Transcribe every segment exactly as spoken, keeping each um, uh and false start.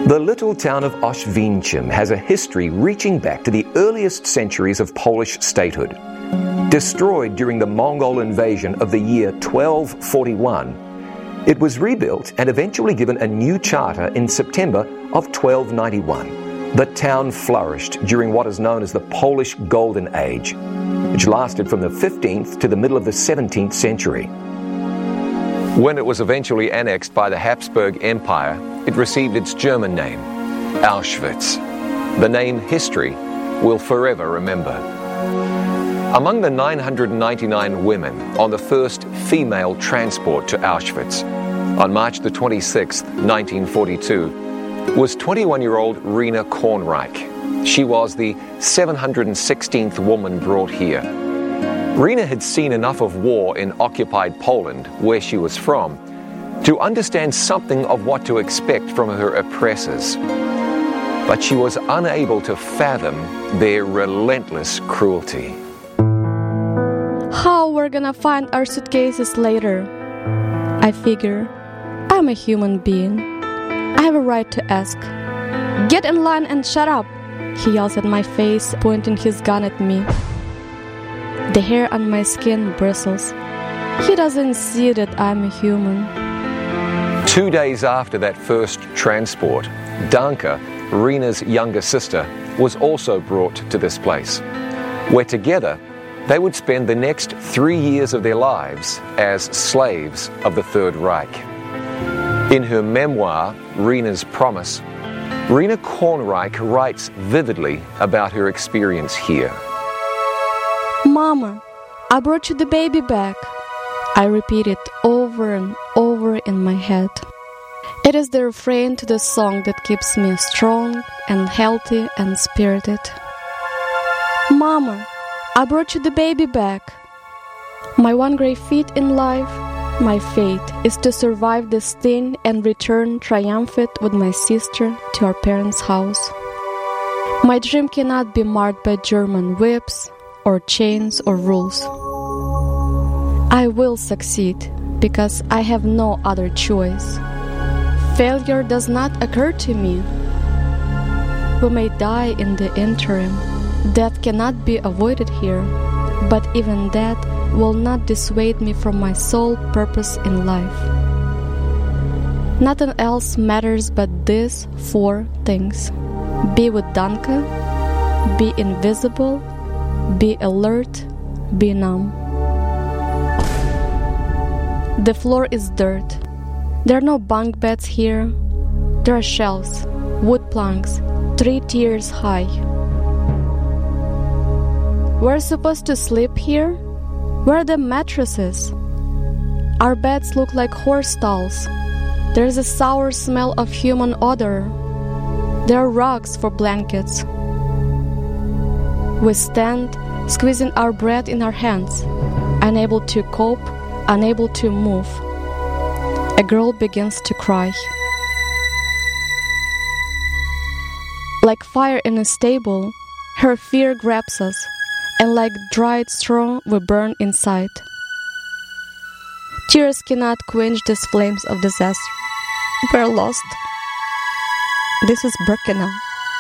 The little town of Oświęcim has a history reaching back to the earliest centuries of Polish statehood. Destroyed during the Mongol invasion of the year twelve forty-one, it was rebuilt and eventually given a new charter in September of twelve ninety-one. The town flourished during what is known as the Polish Golden Age, which lasted from the fifteenth to the middle of the seventeenth century. When it was eventually annexed by the Habsburg Empire, it received its German name, Auschwitz, the name history will forever remember. Among the nine hundred ninety-nine women on the first female transport to Auschwitz on March the twenty-sixth, nineteen forty-two, was twenty-one-year-old Rena Kornreich. She was the seven hundred sixteenth woman brought here. Rena had seen enough of war in occupied Poland, where she was from, to understand something of what to expect from her oppressors. But she was unable to fathom their relentless cruelty. How we're gonna find our suitcases later? I figure, I'm a human being. I have a right to ask. Get in line and shut up! He yells at my face, pointing his gun at me. The hair on my skin bristles. He doesn't see that I'm a human. Two days after that first transport, Danka, Rena's younger sister, was also brought to this place, where together they would spend the next three years of their lives as slaves of the Third Reich. In her memoir, Rena's Promise, Rena Kornreich writes vividly about her experience here. Mama, I brought you the baby back. I repeat it over and over in my head. It is the refrain to the song that keeps me strong and healthy and spirited. Mama, I brought you the baby back. My one great feat in life, my fate, is to survive this thing and return triumphant with my sister to our parents' house. My dream cannot be marred by German whips, or chains or rules. I will succeed because I have no other choice. Failure does not occur to me. We may die in the interim. Death cannot be avoided here, but even that will not dissuade me from my sole purpose in life. Nothing else matters but these four things. Be with Danka, be invisible, be alert, be numb. The floor is dirt. There are no bunk beds here. There are shelves, wood planks, three tiers high. We're supposed to sleep here? Where are the mattresses? Our beds look like horse stalls. There is a sour smell of human odor. There are rugs for blankets. We stand, squeezing our breath in our hands, unable to cope, unable to move. A girl begins to cry. Like fire in a stable, her fear grabs us, and like dried straw we burn inside. Tears cannot quench these flames of disaster. We're lost. This is Birkenau.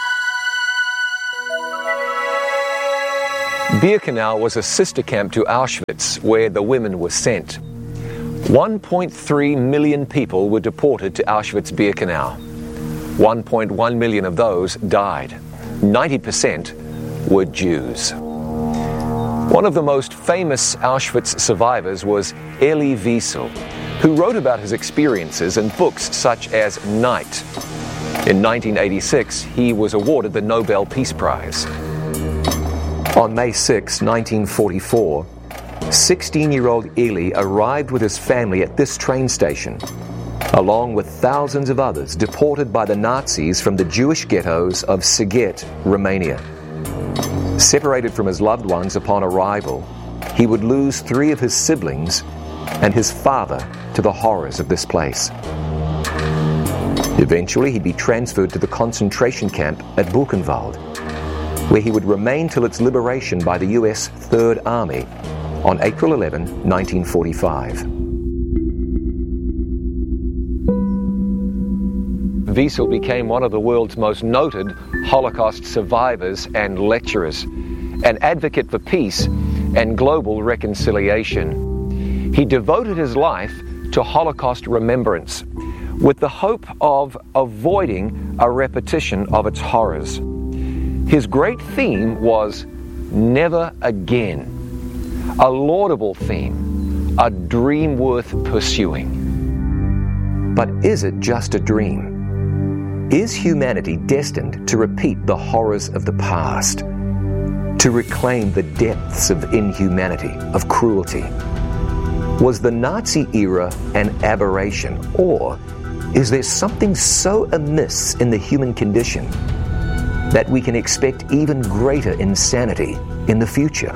Birkenau was a sister camp to Auschwitz, where the women were sent. one point three million people were deported to Auschwitz-Birkenau. one point one million of those died. ninety percent were Jews. One of the most famous Auschwitz survivors was Elie Wiesel, who wrote about his experiences in books such as Night. In nineteen eighty-six, he was awarded the Nobel Peace Prize. On May sixth, nineteen forty-four, sixteen-year-old Elie arrived with his family at this train station, along with thousands of others deported by the Nazis from the Jewish ghettos of Sighet, Romania. Separated from his loved ones upon arrival, he would lose three of his siblings and his father to the horrors of this place. Eventually, he'd be transferred to the concentration camp at Buchenwald, where he would remain till its liberation by the U S Third Army on April eleventh, nineteen forty-five. Wiesel became one of the world's most noted Holocaust survivors and lecturers, an advocate for peace and global reconciliation. He devoted his life to Holocaust remembrance with the hope of avoiding a repetition of its horrors. His great theme was never again, a laudable theme, a dream worth pursuing. But is it just a dream? Is humanity destined to repeat the horrors of the past, to reclaim the depths of inhumanity, of cruelty? Was the Nazi era an aberration, or is there something so amiss in the human condition that we can expect even greater insanity in the future?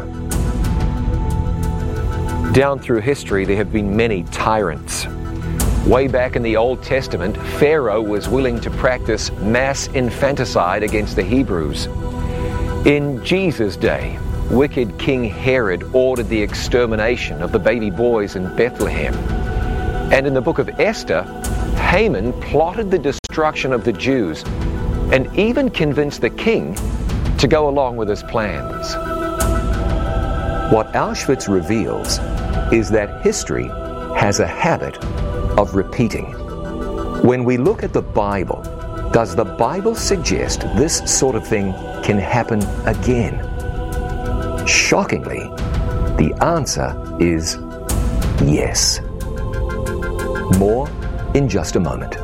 Down through history, there have been many tyrants. Way back in the Old Testament, Pharaoh was willing to practice mass infanticide against the Hebrews. In Jesus' day, wicked King Herod ordered the extermination of the baby boys in Bethlehem. And in the book of Esther, Haman plotted the destruction of the Jews and even convinced the king to go along with his plans. What Auschwitz reveals is that history has a habit of repeating. When we look at the Bible, does the Bible suggest this sort of thing can happen again? Shockingly, the answer is yes. More in just a moment.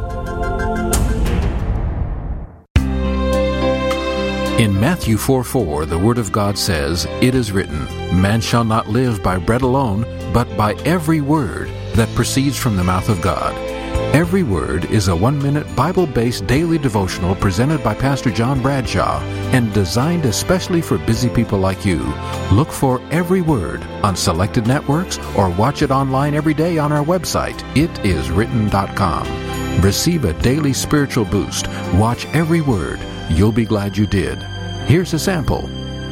In Matthew four four, the Word of God says, "It is written, man shall not live by bread alone, but by every word that proceeds from the mouth of God." Every Word is a one-minute Bible-based daily devotional presented by Pastor John Bradshaw and designed especially for busy people like you. Look for Every Word on selected networks or watch it online every day on our website, it is written dot com. Receive a daily spiritual boost. Watch Every Word. You'll be glad you did. Here's a sample.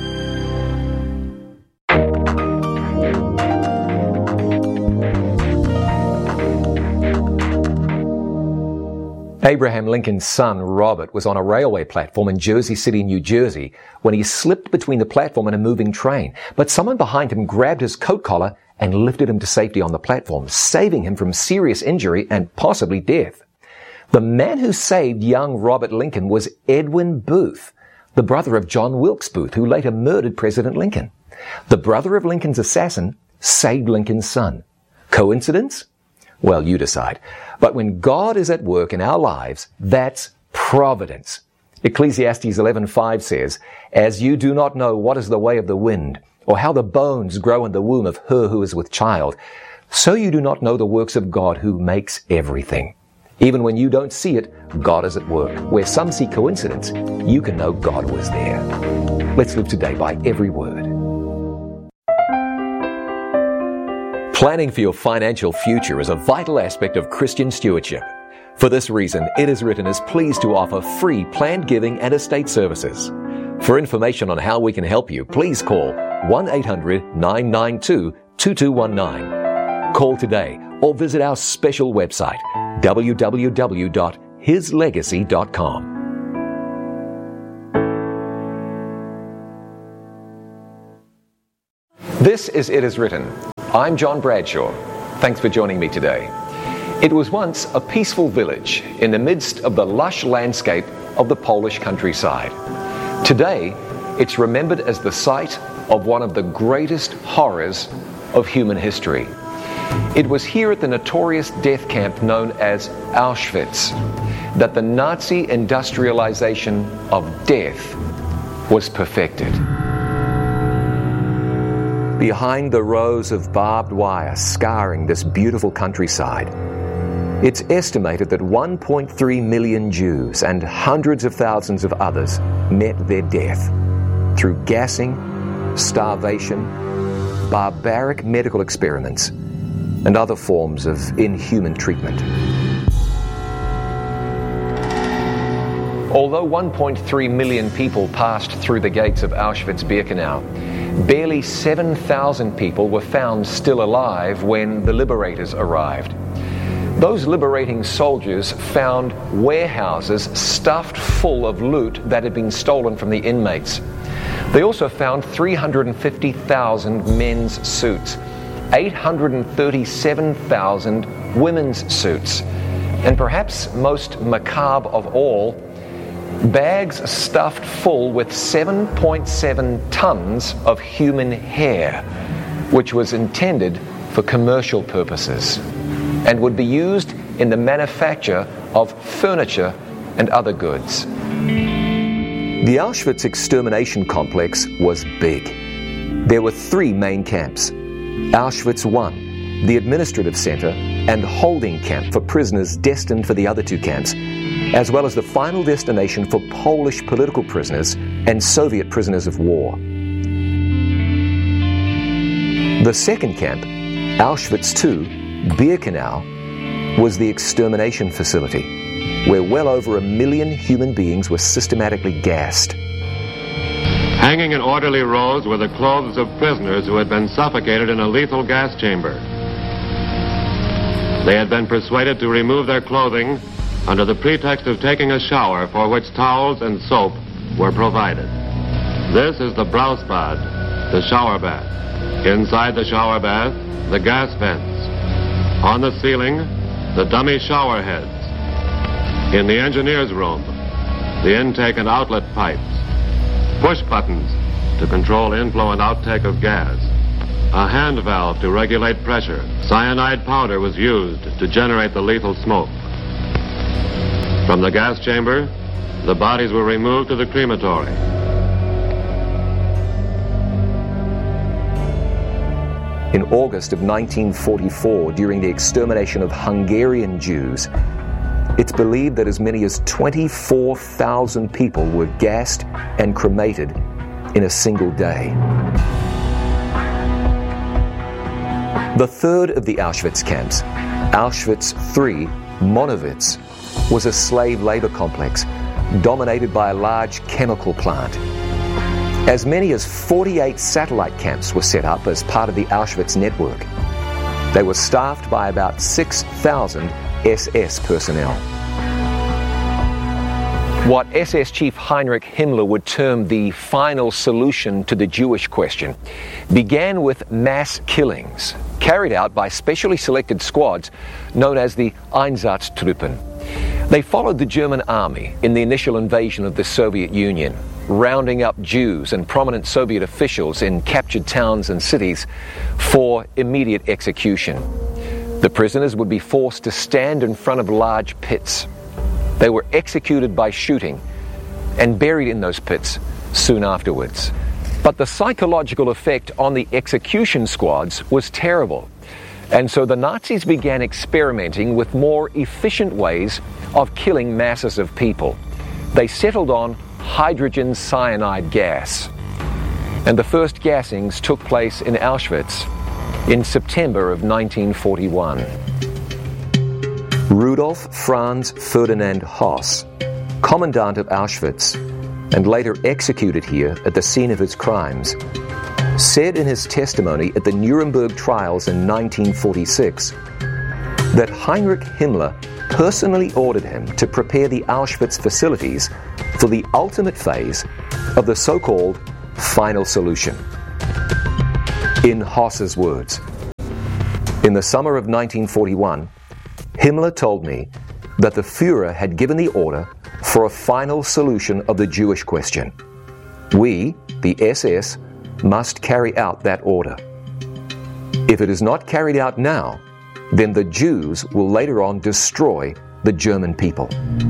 Abraham Lincoln's son, Robert, was on a railway platform in Jersey City, New Jersey, when he slipped between the platform and a moving train. But someone behind him grabbed his coat collar and lifted him to safety on the platform, saving him from serious injury and possibly death. The man who saved young Robert Lincoln was Edwin Booth, the brother of John Wilkes Booth, who later murdered President Lincoln. The brother of Lincoln's assassin saved Lincoln's son. Coincidence? Well, you decide. But when God is at work in our lives, that's providence. Ecclesiastes eleven five says, "As you do not know what is the way of the wind, or how the bones grow in the womb of her who is with child, so you do not know the works of God who makes everything." Even when you don't see it, God is at work. Where some see coincidence, you can know God was there. Let's live today by every word. Planning for your financial future is a vital aspect of Christian stewardship. For this reason, It Is Written is pleased to offer free planned giving and estate services. For information on how we can help you, please call one eight hundred nine nine two two two one nine. Call today or visit our special website, w w w dot his legacy dot com. This is It Is Written. I'm John Bradshaw. Thanks for joining me today. It was once a peaceful village in the midst of the lush landscape of the Polish countryside. Today, it's remembered as the site of one of the greatest horrors of human history. It was here at the notorious death camp known as Auschwitz that the Nazi industrialization of death was perfected. Behind the rows of barbed wire scarring this beautiful countryside, it's estimated that one point three million Jews and hundreds of thousands of others met their death through gassing, starvation, barbaric medical experiments, and other forms of inhuman treatment. Although one point three million people passed through the gates of Auschwitz-Birkenau, barely seven thousand people were found still alive when the liberators arrived. Those liberating soldiers found warehouses stuffed full of loot that had been stolen from the inmates. They also found three hundred fifty thousand men's suits, eight hundred thirty-seven thousand women's suits, and perhaps most macabre of all, bags stuffed full with seven point seven tons of human hair, which was intended for commercial purposes and would be used in the manufacture of furniture and other goods. The Auschwitz extermination complex was big. There were three main camps: Auschwitz one, the administrative center and holding camp for prisoners destined for the other two camps, as well as the final destination for Polish political prisoners and Soviet prisoners of war. The second camp, Auschwitz two, Birkenau, was the extermination facility, where well over a million human beings were systematically gassed. Hanging in orderly rows were the clothes of prisoners who had been suffocated in a lethal gas chamber. They had been persuaded to remove their clothing under the pretext of taking a shower, for which towels and soap were provided. This is the Brausbad, the shower bath. Inside the shower bath, the gas vents. On the ceiling, the dummy shower heads. In the engineer's room, the intake and outlet pipes. Push buttons to control inflow and outtake of gas. A hand valve to regulate pressure. Cyanide powder was used to generate the lethal smoke. From the gas chamber, the bodies were removed to the crematory. In August of nineteen forty-four, during the extermination of Hungarian Jews, it's believed that as many as twenty-four thousand people were gassed and cremated in a single day. The third of the Auschwitz camps, Auschwitz three, Monowitz, was a slave labor complex dominated by a large chemical plant. As many as forty-eight satellite camps were set up as part of the Auschwitz network. They were staffed by about six thousand S S personnel. What S S Chief Heinrich Himmler would term the final solution to the Jewish question began with mass killings carried out by specially selected squads known as the Einsatztruppen. They followed the German army in the initial invasion of the Soviet Union, rounding up Jews and prominent Soviet officials in captured towns and cities for immediate execution. The prisoners would be forced to stand in front of large pits. They were executed by shooting and buried in those pits soon afterwards. But the psychological effect on the execution squads was terrible. And so the Nazis began experimenting with more efficient ways of killing masses of people. They settled on hydrogen cyanide gas. And the first gassings took place in Auschwitz in September of nineteen forty-one. Rudolf Franz Ferdinand Höss, commandant of Auschwitz, and later executed here at the scene of his crimes, said in his testimony at the Nuremberg trials in nineteen forty-six that Heinrich Himmler personally ordered him to prepare the Auschwitz facilities for the ultimate phase of the so-called final solution. In Höss's words, in the summer of nineteen forty-one, Himmler told me that the Führer had given the order for a final solution of the Jewish question. We, the S S, must carry out that order. If it is not carried out now, then the Jews will later on destroy the German people.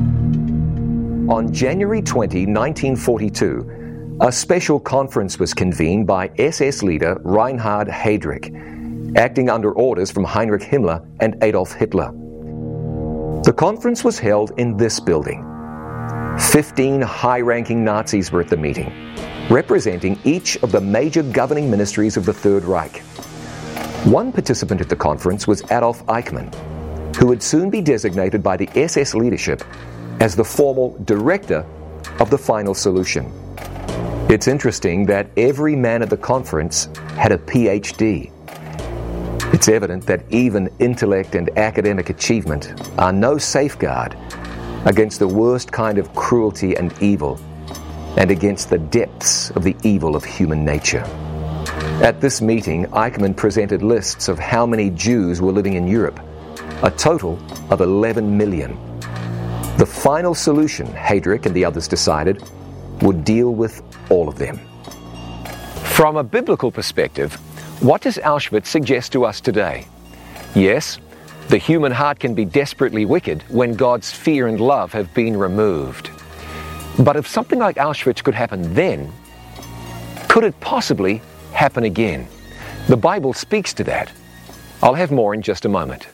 On January twentieth, nineteen forty-two, a special conference was convened by S S leader Reinhard Heydrich, acting under orders from Heinrich Himmler and Adolf Hitler. The conference was held in this building. Fifteen high-ranking Nazis were at the meeting, representing each of the major governing ministries of the Third Reich. One participant at the conference was Adolf Eichmann, who would soon be designated by the S S leadership as the formal director of the final solution. It's interesting that every man at the conference had a P H D. It's evident that even intellect and academic achievement are no safeguard against the worst kind of cruelty and evil, and against the depths of the evil of human nature. At this meeting, Eichmann presented lists of how many Jews were living in Europe, a total of eleven million. The final solution, Heydrich and the others decided, would deal with all of them. From a biblical perspective, what does Auschwitz suggest to us today? Yes, the human heart can be desperately wicked when God's fear and love have been removed. But if something like Auschwitz could happen then, could it possibly happen again? The Bible speaks to that. I'll have more in just a moment.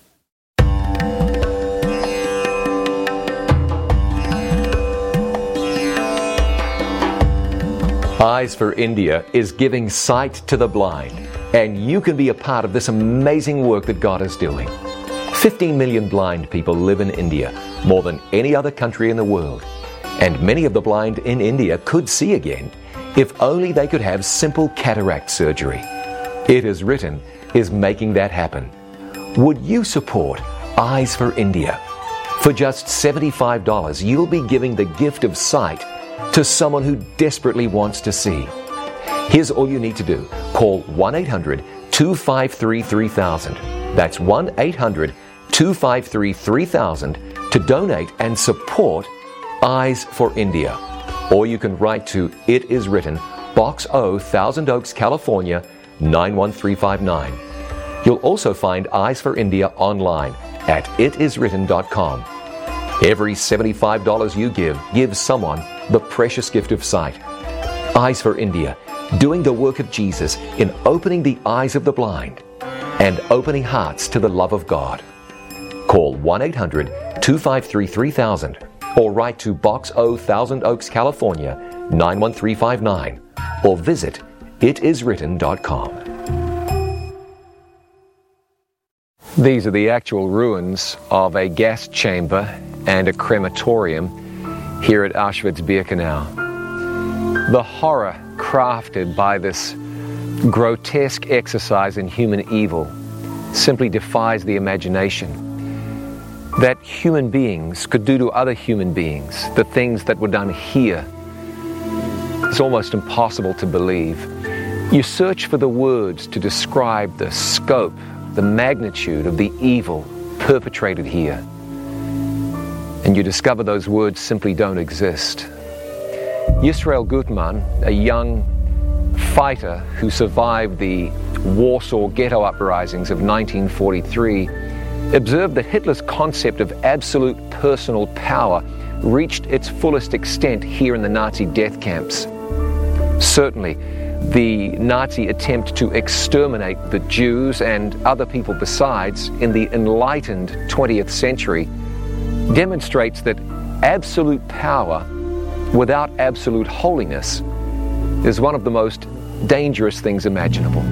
Eyes for India is giving sight to the blind, and you can be a part of this amazing work that God is doing. fifteen million blind people live in India, more than any other country in the world. And many of the blind in India could see again if only they could have simple cataract surgery. It Is Written is making that happen. Would you support Eyes for India? For just seventy-five dollars, you'll be giving the gift of sight to someone who desperately wants to see. Here's all you need to do. Call one eight hundred two five three three thousand. That's one eight hundred two five three three thousand to donate and support Eyes for India. Or you can write to It Is Written, Box O, Thousand Oaks, California, nine one three five nine. You'll also find Eyes for India online at it is written dot com. Every seventy-five dollars you give gives someone the precious gift of sight. Eyes for India, doing the work of Jesus in opening the eyes of the blind and opening hearts to the love of God. Call one eight hundred two five three three thousand or write to Box O, Thousand Oaks, California, nine one three five nine, or visit it is written dot com. These are the actual ruins of a gas chamber and a crematorium here at Auschwitz-Birkenau. The horror crafted by this grotesque exercise in human evil simply defies the imagination. That human beings could do to other human beings the things that were done here is almost impossible to believe. You search for the words to describe the scope, the magnitude of the evil perpetrated here, and you discover those words simply don't exist. Yisrael Gutman, a young fighter who survived the Warsaw Ghetto uprisings of nineteen forty-three, observed that Hitler's concept of absolute personal power reached its fullest extent here in the Nazi death camps. Certainly, the Nazi attempt to exterminate the Jews and other people besides in the enlightened twentieth century demonstrates that absolute power without absolute holiness is one of the most dangerous things imaginable.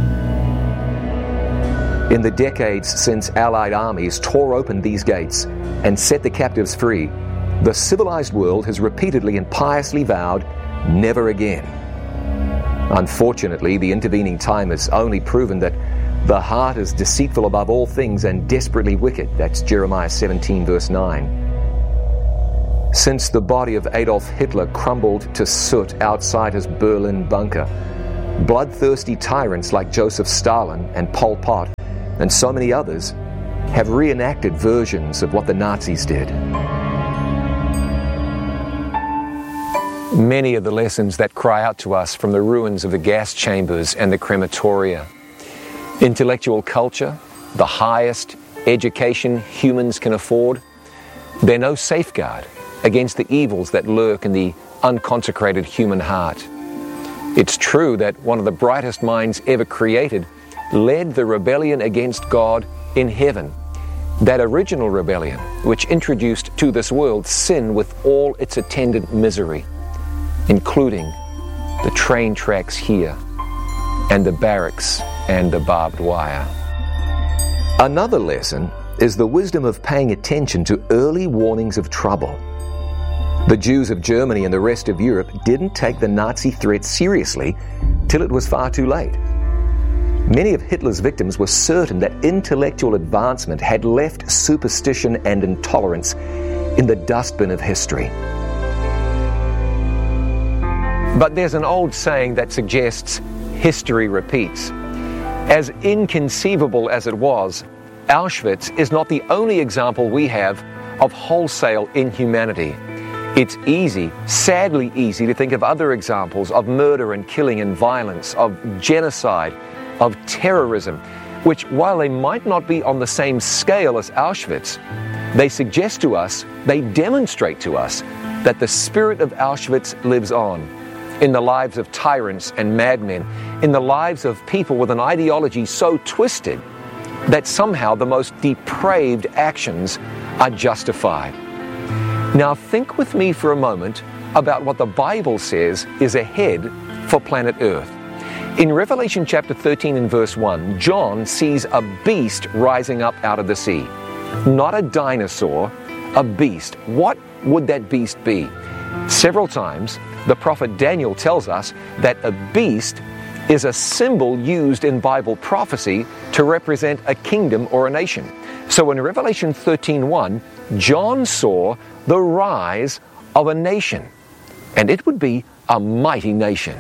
In the decades since Allied armies tore open these gates and set the captives free, the civilized world has repeatedly and piously vowed, never again. Unfortunately, the intervening time has only proven that the heart is deceitful above all things and desperately wicked. That's Jeremiah seventeen, verse nine. Since the body of Adolf Hitler crumbled to soot outside his Berlin bunker, bloodthirsty tyrants like Joseph Stalin and Pol Pot and so many others have reenacted versions of what the Nazis did. Many of the lessons that cry out to us from the ruins of the gas chambers and the crematoria. Intellectual culture, the highest education humans can afford, they're no safeguard against the evils that lurk in the unconsecrated human heart. It's true that one of the brightest minds ever created led the rebellion against God in heaven. That original rebellion, which introduced to this world sin with all its attendant misery, including the train tracks here and the barracks and the barbed wire. Another lesson is the wisdom of paying attention to early warnings of trouble. The Jews of Germany and the rest of Europe didn't take the Nazi threat seriously till it was far too late. Many of Hitler's victims were certain that intellectual advancement had left superstition and intolerance in the dustbin of history. But there's an old saying that suggests history repeats. As inconceivable as it was, Auschwitz is not the only example we have of wholesale inhumanity. It's easy, sadly easy, to think of other examples of murder and killing and violence, of genocide, of terrorism, which, while they might not be on the same scale as Auschwitz, they suggest to us, they demonstrate to us, that the spirit of Auschwitz lives on in the lives of tyrants and madmen, in the lives of people with an ideology so twisted that somehow the most depraved actions are justified. Now think with me for a moment about what the Bible says is ahead for planet Earth. In Revelation chapter thirteen and verse one, John sees a beast rising up out of the sea. Not a dinosaur, a beast. What would that beast be? Several times, the prophet Daniel tells us that a beast is a symbol used in Bible prophecy to represent a kingdom or a nation. So in Revelation thirteen one, John saw the rise of a nation, and it would be a mighty nation.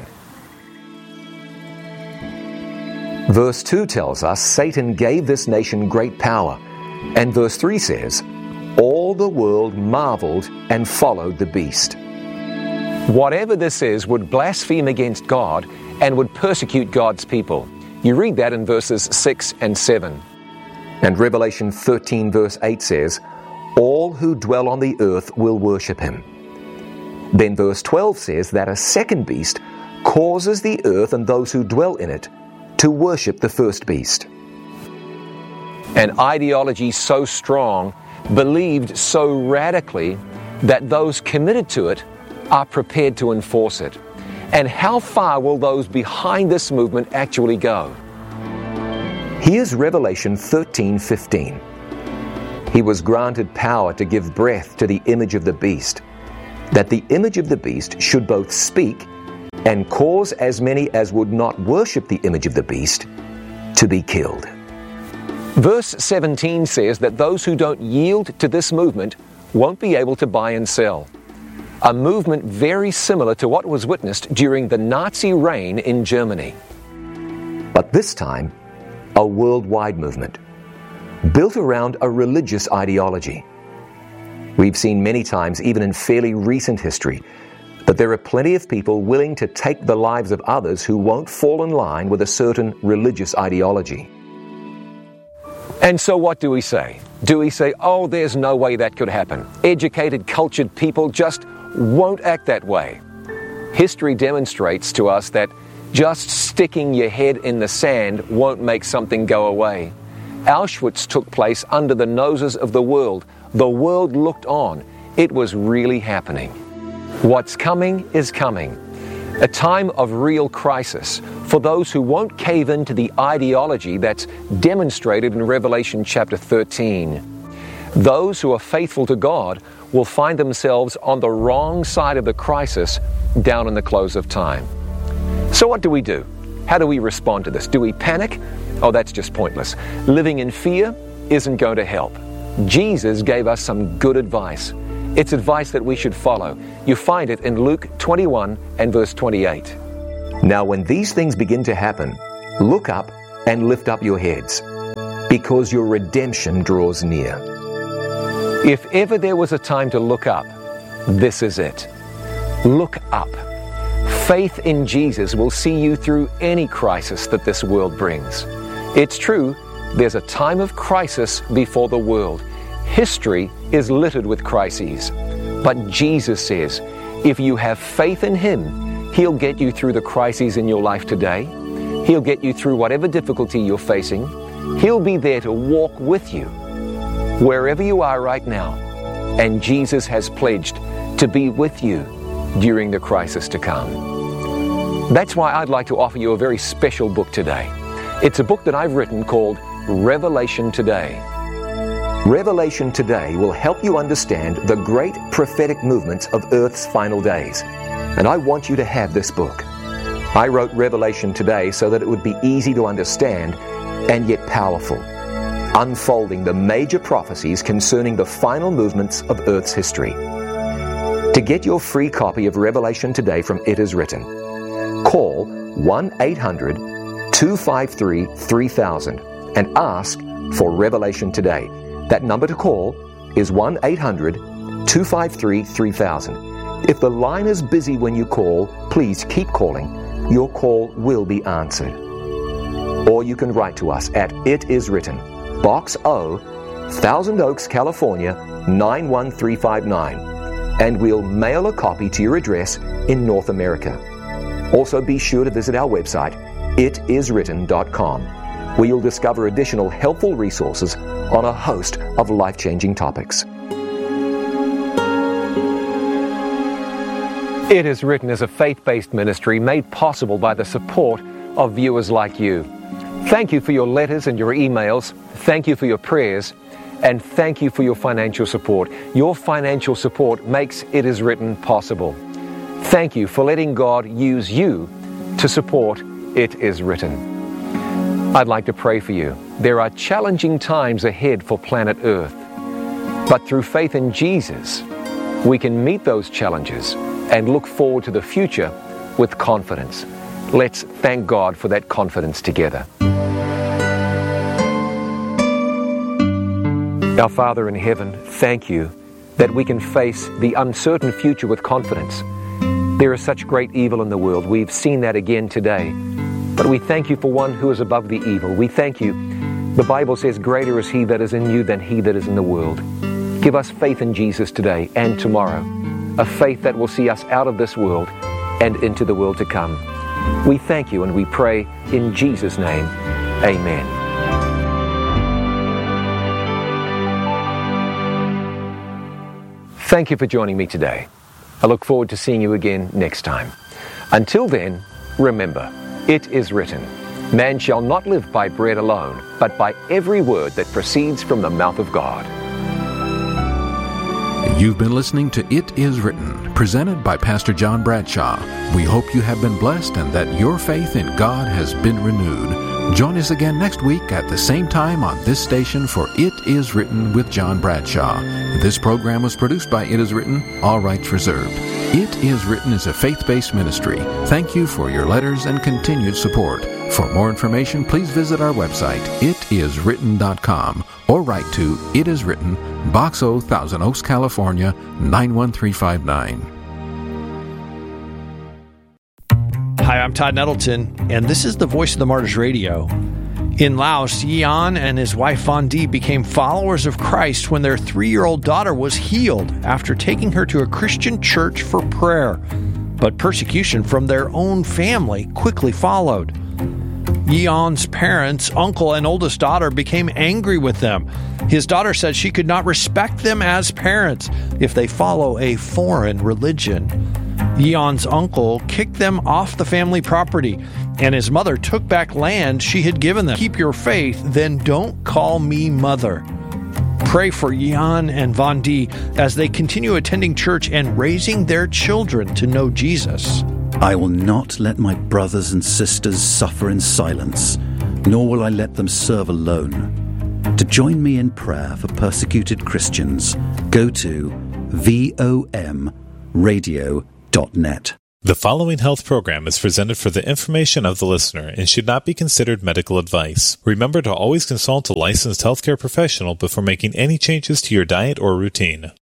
Verse two tells us Satan gave this nation great power, and verse three says, all the world marveled and followed the beast. Whatever this is would blaspheme against God and would persecute God's people. You read that in verses six and seven. And Revelation thirteen verse eight says, all who dwell on the earth will worship him. Then verse twelve says that a second beast causes the earth and those who dwell in it to worship the first beast. An ideology so strong, believed so radically, that those committed to it are prepared to enforce it. And how far will those behind this movement actually go? Here's Revelation thirteen fifteen. He was granted power to give breath to the image of the beast, that the image of the beast should both speak and cause as many as would not worship the image of the beast to be killed. Verse seventeen says that those who don't yield to this movement won't be able to buy and sell. A movement very similar to what was witnessed during the Nazi reign in Germany. But this time, a worldwide movement, built around a religious ideology. We've seen many times, even in fairly recent history, that there are plenty of people willing to take the lives of others who won't fall in line with a certain religious ideology. And so what do we say? Do we say, oh, there's no way that could happen? Educated, cultured people just won't act that way. History demonstrates to us that just sticking your head in the sand won't make something go away. Auschwitz took place under the noses of the world. The world looked on. It was really happening. What's coming is coming. A time of real crisis for those who won't cave into the ideology that's demonstrated in Revelation chapter thirteen. Those who are faithful to God will find themselves on the wrong side of the crisis down in the close of time. So what do we do? How do we respond to this? Do we panic? Oh, that's just pointless. Living in fear isn't going to help. Jesus gave us some good advice. It's advice that we should follow. You find it in Luke twenty-one and verse twenty-eight. Now when these things begin to happen, look up and lift up your heads, because your redemption draws near. If ever there was a time to look up, this is it. Look up. Faith in Jesus will see you through any crisis that this world brings. It's true, there's a time of crisis before the world. History is littered with crises. But Jesus says, if you have faith in Him, He'll get you through the crises in your life today. He'll get you through whatever difficulty you're facing. He'll be there to walk with you wherever you are right now. And Jesus has pledged to be with you during the crisis to come. That's why I'd like to offer you a very special book today. It's a book that I've written called Revelation Today. Revelation Today will help you understand the great prophetic movements of Earth's final days. And I want you to have this book. I wrote Revelation Today so that it would be easy to understand and yet powerful, unfolding the major prophecies concerning the final movements of Earth's history. To get your free copy of Revelation Today from It Is Written, call one eight hundred two five three three thousand and ask for Revelation Today. That number to call is one eight hundred two five three three thousand. If the line is busy when you call, please keep calling. Your call will be answered. Or you can write to us at It Is Written, Box O, Thousand Oaks, California, nine one three five nine, and we'll mail a copy to your address in North America. Also be sure to visit our website, it is written dot com, where you'll discover additional helpful resources on a host of life-changing topics. It Is Written is a faith-based ministry made possible by the support of viewers like you. Thank you for your letters and your emails. Thank you for your prayers. And thank you for your financial support. Your financial support makes It Is Written possible. Thank you for letting God use you to support It Is Written. I'd like to pray for you. There are challenging times ahead for planet Earth. But through faith in Jesus, we can meet those challenges and look forward to the future with confidence. Let's thank God for that confidence together. Our Father in heaven, thank you that we can face the uncertain future with confidence. There is such great evil in the world. We've seen that again today. But we thank you for one who is above the evil. We thank you. The Bible says, greater is he that is in you than he that is in the world. Give us faith in Jesus today and tomorrow, a faith that will see us out of this world and into the world to come. We thank you and we pray in Jesus' name. Amen. Thank you for joining me today. I look forward to seeing you again next time. Until then, remember, it is written, man shall not live by bread alone, but by every word that proceeds from the mouth of God. You've been listening to It Is Written, presented by Pastor John Bradshaw. We hope you have been blessed and that your faith in God has been renewed. Join us again next week at the same time on this station for It Is Written with John Bradshaw. This program was produced by It Is Written, all rights reserved. It Is Written is a faith-based ministry. Thank you for your letters and continued support. For more information, please visit our website, it is written dot com, or write to It Is Written, Box O, Thousand Oaks, California, nine one three five nine. Hi, I'm Todd Nettleton, and this is the Voice of the Martyrs Radio. In Laos, Yian and his wife Van Di became followers of Christ when their three-year-old daughter was healed after taking her to a Christian church for prayer. But persecution from their own family quickly followed. Yian's parents, uncle, and oldest daughter became angry with them. His daughter said she could not respect them as parents if they follow a foreign religion. Yian's uncle kicked them off the family property, and his mother took back land she had given them. Keep your faith, then don't call me mother. Pray for Yian and Van Di as they continue attending church and raising their children to know Jesus. I will not let my brothers and sisters suffer in silence, nor will I let them serve alone. To join me in prayer for persecuted Christians, go to vom radio dot net. The following health program is presented for the information of the listener and should not be considered medical advice. Remember to always consult a licensed healthcare professional before making any changes to your diet or routine.